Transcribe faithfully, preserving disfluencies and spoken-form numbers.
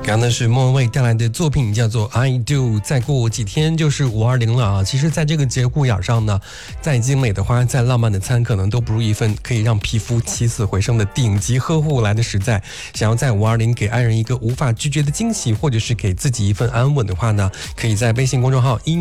刚刚是莫文蔚带来的作品叫做 I Do。 再过几天就是五二零了啊！其实在这个节骨眼上呢，再精美的花再浪漫的餐，可能都不如一份可以让皮肤起死回生的顶级呵护来的实在。想要在五二零给爱人一个无法拒绝的惊喜，或者是给自己一份安稳的话呢，可以在微信公众号音